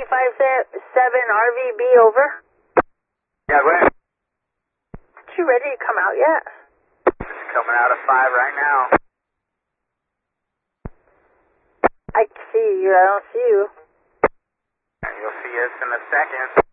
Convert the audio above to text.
357 RVB, over. Yeah, go ahead. You ready to come out yet? Just coming out of 5 right now. I see you, I don't see you. And you'll see us in a second.